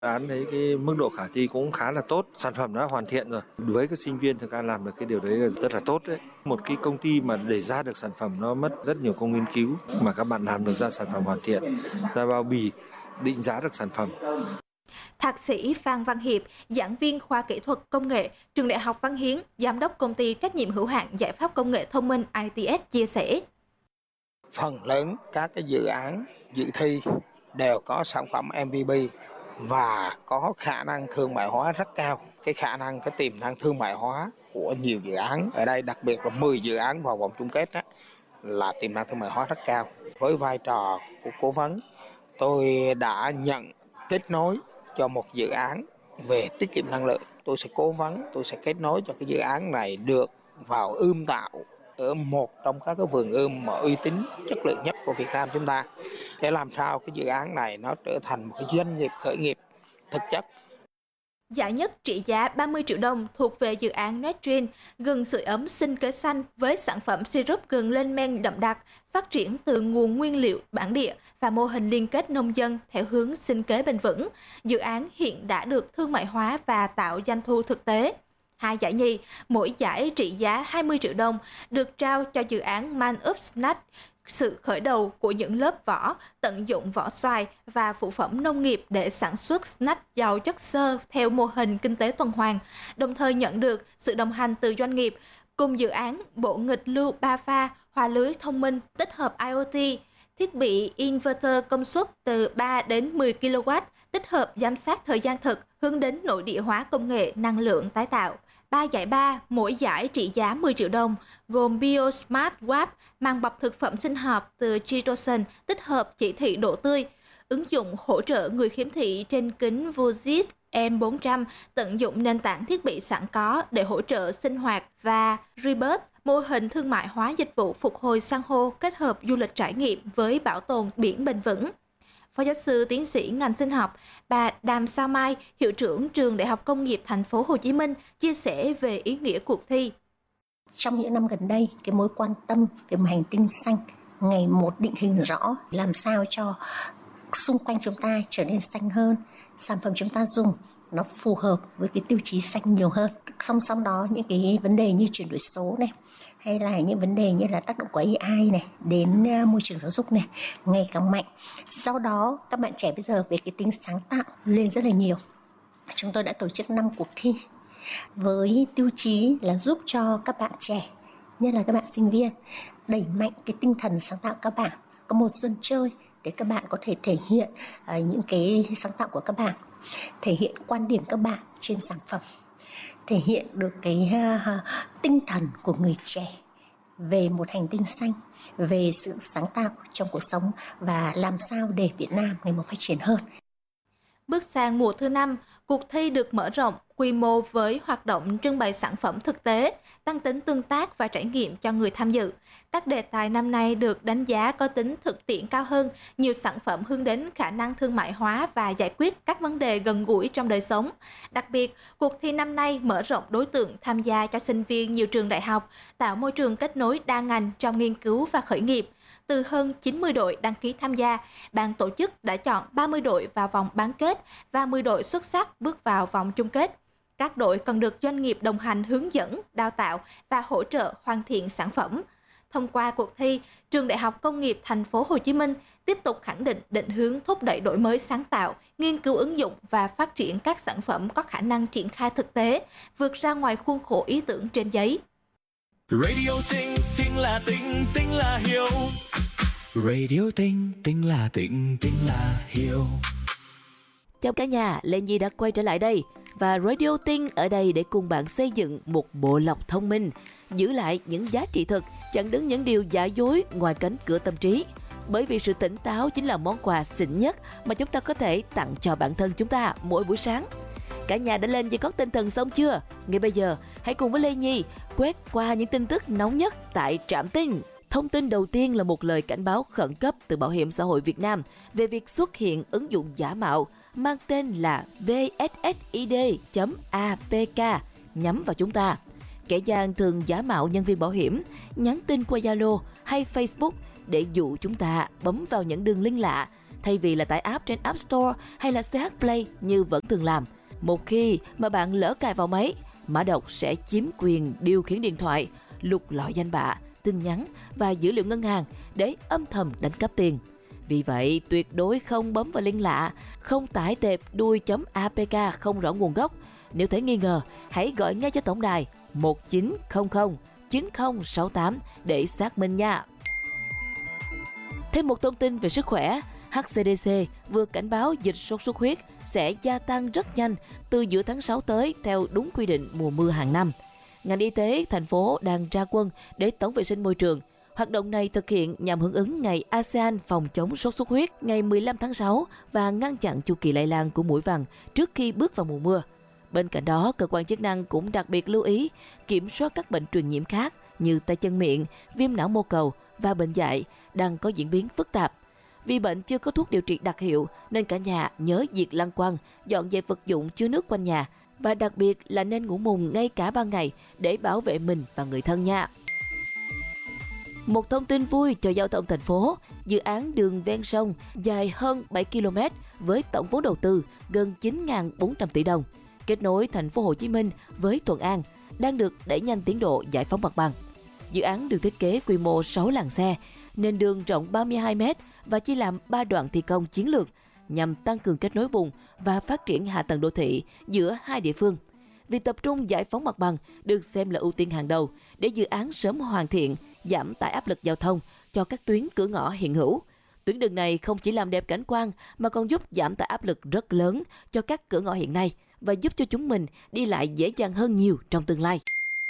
Án thấy cái mức độ khả thi cũng khá là tốt, sản phẩm đã hoàn thiện rồi. Với các sinh viên thì các làm được cái điều đấy là rất là tốt đấy. Một cái công ty mà để ra được sản phẩm nó mất rất nhiều công nghiên cứu, mà các bạn làm được ra sản phẩm hoàn thiện, ra bao bì, định giá được sản phẩm. Thạc sĩ Phan Văn Hiệp, giảng viên khoa kỹ thuật công nghệ, trường Đại học Văn Hiến, giám đốc công ty trách nhiệm hữu hạn giải pháp công nghệ thông minh ITS chia sẻ. Phần lớn các cái dự án dự thi đều có sản phẩm MVP và có khả năng thương mại hóa rất cao. Cái khả năng, cái tiềm năng thương mại hóa của nhiều dự án, ở đây đặc biệt là 10 dự án vào vòng chung kết đó, là tiềm năng thương mại hóa rất cao. Với vai trò của cố vấn, tôi đã nhận kết nối cho một dự án về tiết kiệm năng lượng. Tôi sẽ cố vấn, tôi sẽ kết nối cho cái dự án này được vào ươm tạo ở một trong các cái vườn ươm mà uy tín chất lượng nhất của Việt Nam chúng ta, để làm sao cái dự án này nó trở thành một cái doanh nghiệp khởi nghiệp thực chất. Giải nhất trị giá 30 triệu đồng thuộc về dự án Netrin, gừng sưởi ấm sinh kế xanh với sản phẩm syrup gừng lên men đậm đặc, phát triển từ nguồn nguyên liệu bản địa và mô hình liên kết nông dân theo hướng sinh kế bền vững. Dự án hiện đã được thương mại hóa và tạo doanh thu thực tế. 2 giải nhì, mỗi giải trị giá 20 triệu đồng, được trao cho dự án Man Up Snack, sự khởi đầu của những lớp vỏ, tận dụng vỏ xoài và phụ phẩm nông nghiệp để sản xuất snack giàu chất xơ theo mô hình kinh tế tuần hoàn, đồng thời nhận được sự đồng hành từ doanh nghiệp. Cùng dự án, bộ nghịch lưu 3 pha, hòa lưới thông minh, tích hợp IoT, thiết bị inverter công suất từ 3 đến 10 kW, tích hợp giám sát thời gian thực, hướng đến nội địa hóa công nghệ năng lượng tái tạo. 3 giải ba, mỗi giải trị giá 10 triệu đồng, gồm BioSmart Wrap, màng bọc thực phẩm sinh học từ Chitosan, tích hợp chỉ thị độ tươi, ứng dụng hỗ trợ người khiếm thị trên kính Vuzit M400, tận dụng nền tảng thiết bị sẵn có để hỗ trợ sinh hoạt, và Rebirth, mô hình thương mại hóa dịch vụ phục hồi san hô kết hợp du lịch trải nghiệm với bảo tồn biển bền vững. Phó giáo sư tiến sĩ ngành sinh học, bà Đàm Sao Mai, hiệu trưởng trường Đại học Công nghiệp Thành phố Hồ Chí Minh chia sẻ về ý nghĩa cuộc thi. Trong những năm gần đây, cái mối quan tâm về một hành tinh xanh ngày một định hình rõ, làm sao cho xung quanh chúng ta trở nên xanh hơn, sản phẩm chúng ta dùng nó phù hợp với cái tiêu chí xanh nhiều hơn. Song song đó, những cái vấn đề như chuyển đổi số này, hay là những vấn đề như là tác động của AI này đến môi trường giáo dục này ngày càng mạnh. Do đó các bạn trẻ bây giờ về cái tính sáng tạo lên rất là nhiều. Chúng tôi đã tổ chức 5 cuộc thi với tiêu chí là giúp cho các bạn trẻ, nhất là các bạn sinh viên, đẩy mạnh cái tinh thần sáng tạo các bạn, có một sân chơi để các bạn có thể thể hiện những cái sáng tạo của các bạn, thể hiện quan điểm các bạn trên sản phẩm, thể hiện được cái tinh thần của người trẻ về một hành tinh xanh, về sự sáng tạo trong cuộc sống và làm sao để Việt Nam ngày một phát triển hơn. Bước sang mùa thứ 5, cuộc thi được mở rộng quy mô với hoạt động trưng bày sản phẩm thực tế, tăng tính tương tác và trải nghiệm cho người tham dự. Các đề tài năm nay được đánh giá có tính thực tiễn cao hơn, nhiều sản phẩm hướng đến khả năng thương mại hóa và giải quyết các vấn đề gần gũi trong đời sống. Đặc biệt, cuộc thi năm nay mở rộng đối tượng tham gia cho sinh viên nhiều trường đại học, tạo môi trường kết nối đa ngành trong nghiên cứu và khởi nghiệp. Từ hơn 90 đội đăng ký tham gia, ban tổ chức đã chọn 30 đội vào vòng bán kết và 10 đội xuất sắc bước vào vòng chung kết. Các đội còn được doanh nghiệp đồng hành hướng dẫn, đào tạo và hỗ trợ hoàn thiện sản phẩm. Thông qua cuộc thi, Trường Đại học Công nghiệp Thành phố Hồ Chí Minh tiếp tục khẳng định định hướng thúc đẩy đổi mới sáng tạo, nghiên cứu ứng dụng và phát triển các sản phẩm có khả năng triển khai thực tế, vượt ra ngoài khuôn khổ ý tưởng trên giấy. Radio Tinh, Tinh là Tinh, Tinh là Hiếu. Radio Tinh, Tinh là Tinh, Tinh là Hiếu. Chào cả nhà, Lê Nhi đã quay trở lại đây. Và Radio Tinh ở đây để cùng bạn xây dựng một bộ lọc thông minh, giữ lại những giá trị thực, chặn đứng những điều giả dối ngoài cánh cửa tâm trí. Bởi vì sự tỉnh táo chính là món quà xịn nhất mà chúng ta có thể tặng cho bản thân chúng ta mỗi buổi sáng. Cả nhà đã lên dây cót tinh thần xong chưa? Ngay bây giờ, hãy cùng với Lê Nhi quét qua những tin tức nóng nhất tại Trạm Tinh. Thông tin đầu tiên là một lời cảnh báo khẩn cấp từ Bảo hiểm xã hội Việt Nam về việc xuất hiện ứng dụng giả mạo mang tên là vssid.apk nhắm vào chúng ta. Kẻ gian thường giả mạo nhân viên bảo hiểm, nhắn tin qua Zalo hay Facebook để dụ chúng ta bấm vào những đường link lạ, thay vì là tải app trên App Store hay là CH Play như vẫn thường làm. Một khi mà bạn lỡ cài vào máy, mã độc sẽ chiếm quyền điều khiển điện thoại, lục lọi danh bạ, tin nhắn và dữ liệu ngân hàng để âm thầm đánh cắp tiền. Vì vậy, tuyệt đối không bấm vào link lạ, không tải tệp đuôi.apk không rõ nguồn gốc. Nếu thấy nghi ngờ, hãy gọi ngay cho tổng đài 1900 9068 để xác minh nha. Thêm một thông tin về sức khỏe, HCDC vừa cảnh báo dịch sốt xuất huyết sẽ gia tăng rất nhanh từ giữa tháng 6 tới theo đúng quy định mùa mưa hàng năm. Ngành y tế thành phố đang ra quân để tổng vệ sinh môi trường. Hoạt động này thực hiện nhằm hưởng ứng ngày ASEAN phòng chống sốt xuất huyết ngày 15 tháng 6 và ngăn chặn chu kỳ lây lan của muỗi vằn trước khi bước vào mùa mưa. Bên cạnh đó, cơ quan chức năng cũng đặc biệt lưu ý kiểm soát các bệnh truyền nhiễm khác như tay chân miệng, viêm não mô cầu và bệnh dại đang có diễn biến phức tạp. Vì bệnh chưa có thuốc điều trị đặc hiệu nên cả nhà nhớ diệt lăng quăng, dọn dẹp vật dụng chứa nước quanh nhà và đặc biệt là nên ngủ mùng ngay cả ban ngày để bảo vệ mình và người thân nha. Một thông tin vui cho giao thông thành phố, dự án đường ven sông dài hơn 7 km với tổng vốn đầu tư gần 9.400 tỷ đồng, kết nối thành phố Hồ Chí Minh với Thuận An, đang được đẩy nhanh tiến độ giải phóng mặt bằng. Dự án được thiết kế quy mô 6 làn xe, nền đường rộng 32 m và chia làm 3 đoạn thi công chiến lược nhằm tăng cường kết nối vùng và phát triển hạ tầng đô thị giữa hai địa phương. Việc tập trung giải phóng mặt bằng được xem là ưu tiên hàng đầu để dự án sớm hoàn thiện, giảm tải áp lực giao thông cho các tuyến cửa ngõ hiện hữu. Tuyến đường này không chỉ làm đẹp cảnh quan mà còn giúp giảm tải áp lực rất lớn cho các cửa ngõ hiện nay và giúp cho chúng mình đi lại dễ dàng hơn nhiều trong tương lai.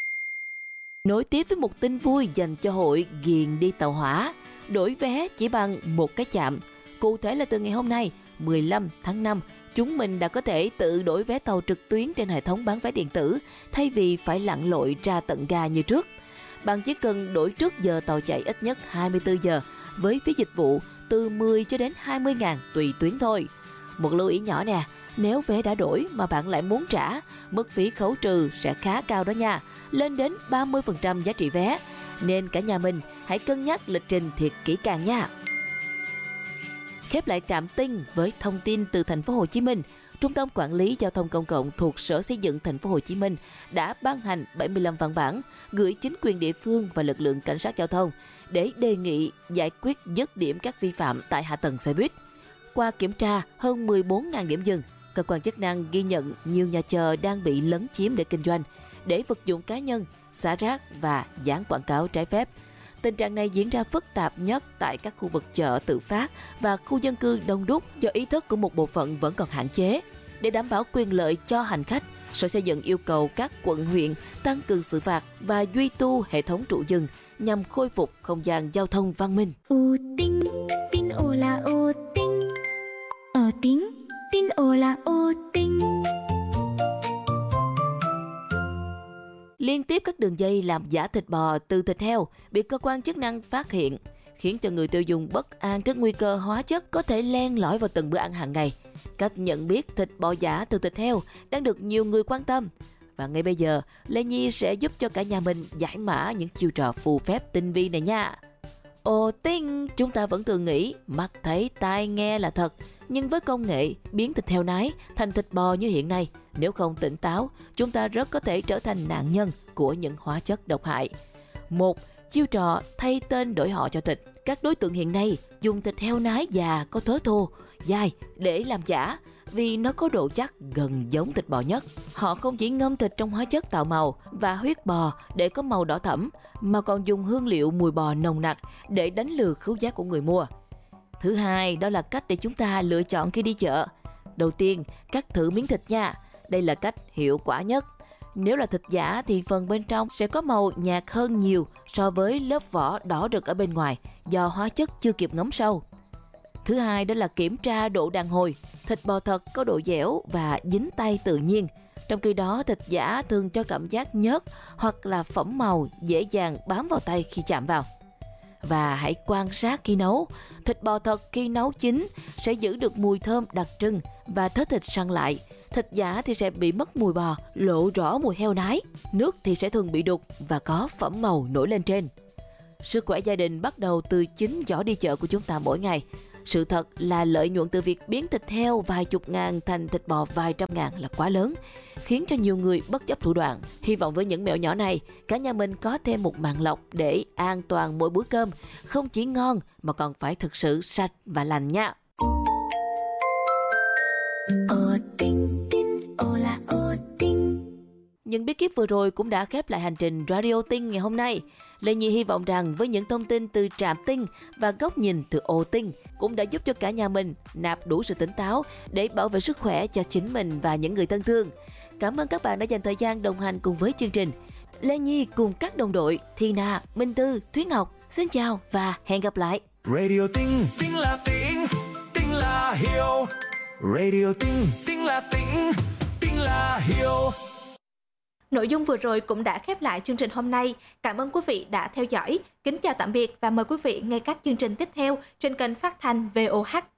Nối tiếp với một tin vui dành cho hội ghiền đi tàu hỏa, đổi vé chỉ bằng một cái chạm. Cụ thể là từ ngày hôm nay, 15 tháng 5, chúng mình đã có thể tự đổi vé tàu trực tuyến trên hệ thống bán vé điện tử thay vì phải lặn lội ra tận ga như trước. Bạn chỉ cần đổi trước giờ tàu chạy ít nhất 24 giờ với phí dịch vụ từ 10 cho đến 20 ngàn tùy tuyến thôi. Một lưu ý nhỏ nè, nếu vé đã đổi mà bạn lại muốn trả, mức phí khấu trừ sẽ khá cao đó nha, lên đến 30% giá trị vé. Nên cả nhà mình hãy cân nhắc lịch trình thiệt kỹ càng nha. Khép lại trạm tin với thông tin từ thành phố Hồ Chí Minh. Trung tâm Quản lý Giao thông Công cộng thuộc Sở Xây dựng thành phố Hồ Chí Minh đã ban hành 75 văn bản gửi chính quyền địa phương và lực lượng cảnh sát giao thông để đề nghị giải quyết dứt điểm các vi phạm tại hạ tầng xe buýt. Qua kiểm tra hơn 14.000 điểm dừng, cơ quan chức năng ghi nhận nhiều nhà chờ đang bị lấn chiếm để kinh doanh, để vật dụng cá nhân, xả rác và dán quảng cáo trái phép. Tình trạng này diễn ra phức tạp nhất tại các khu vực chợ tự phát và khu dân cư đông đúc do ý thức của một bộ phận vẫn còn hạn chế. Để đảm bảo quyền lợi cho hành khách, Sở Xây dựng yêu cầu các quận huyện tăng cường xử phạt và duy tu hệ thống trụ dừng nhằm khôi phục không gian giao thông văn minh. Tin, tin ồ là ô tinh. Tin ồ là ô tinh. Liên tiếp các đường dây làm giả thịt bò từ thịt heo bị cơ quan chức năng phát hiện, khiến cho người tiêu dùng bất an trước nguy cơ hóa chất có thể len lỏi vào từng bữa ăn hàng ngày. Cách nhận biết thịt bò giả từ thịt heo đang được nhiều người quan tâm. Và ngay bây giờ, Lê Nhi sẽ giúp cho cả nhà mình giải mã những chiêu trò phù phép tinh vi này nha. Ồ tinh, chúng ta vẫn thường nghĩ mắt thấy tai nghe là thật. Nhưng với công nghệ biến thịt heo nái thành thịt bò như hiện nay, nếu không tỉnh táo, chúng ta rất có thể trở thành nạn nhân của những hóa chất độc hại. 1. Chiêu trò thay tên đổi họ cho thịt. Các đối tượng hiện nay dùng thịt heo nái già có thớ thô, dai để làm giả vì nó có độ chắc gần giống thịt bò nhất. Họ không chỉ ngâm thịt trong hóa chất tạo màu và huyết bò để có màu đỏ thẫm, mà còn dùng hương liệu mùi bò nồng nặc để đánh lừa khứu giác của người mua. Thứ hai, đó là cách để chúng ta lựa chọn khi đi chợ. Đầu tiên, cắt thử miếng thịt nha. Đây là cách hiệu quả nhất. Nếu là thịt giả thì phần bên trong sẽ có màu nhạt hơn nhiều so với lớp vỏ đỏ rực ở bên ngoài do hóa chất chưa kịp ngấm sâu. Thứ hai, đó là kiểm tra độ đàn hồi. Thịt bò thật có độ dẻo và dính tay tự nhiên. Trong khi đó, thịt giả thường cho cảm giác nhớt hoặc là phẫm màu dễ dàng bám vào tay khi chạm vào. Và hãy quan sát khi nấu. Thịt bò thật khi nấu chín sẽ giữ được mùi thơm đặc trưng và thớ thịt săn lại. Thịt giả thì sẽ bị mất mùi bò, lộ rõ mùi heo nái. Nước thì sẽ thường bị đục và có phẫm màu nổi lên trên. Sức khỏe gia đình bắt đầu từ chính giỏ đi chợ của chúng ta mỗi ngày. Sự thật là lợi nhuận từ việc biến thịt heo vài chục ngàn thành thịt bò vài trăm ngàn là quá lớn, khiến cho nhiều người bất chấp thủ đoạn. Hy vọng với những mẹo nhỏ này, cả nhà mình có thêm một màng lọc để an toàn mỗi bữa cơm, không chỉ ngon mà còn phải thực sự sạch và lành nha. Ô tinh tinh, ô là ô tinh. Những bí kíp vừa rồi cũng đã khép lại hành trình Radio Tinh ngày hôm nay. Lê Nhi hy vọng rằng với những thông tin từ trạm tinh và góc nhìn từ ô tinh cũng đã giúp cho cả nhà mình nạp đủ sự tỉnh táo để bảo vệ sức khỏe cho chính mình và những người thân thương. Cảm ơn các bạn đã dành thời gian đồng hành cùng với chương trình. Lê Nhi cùng các đồng đội Thi Na, Minh Tư, Thúy Ngọc xin chào và hẹn gặp lại. Radio Tinh, tinh là tỉnh, tinh là hiểu. Radio Tinh, tinh là tỉnh, tinh là hiểu. Nội dung vừa rồi cũng đã khép lại chương trình hôm nay. Cảm ơn quý vị đã theo dõi. Kính chào tạm biệt và mời quý vị nghe các chương trình tiếp theo trên kênh phát thanh VOH.